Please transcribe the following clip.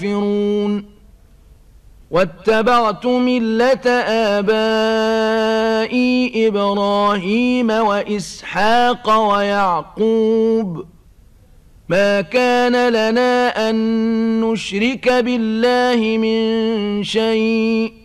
كافرون واتبعت ملة آبائي إبراهيم وإسحاق ويعقوب ما كان لنا أن نشرك بالله من شيء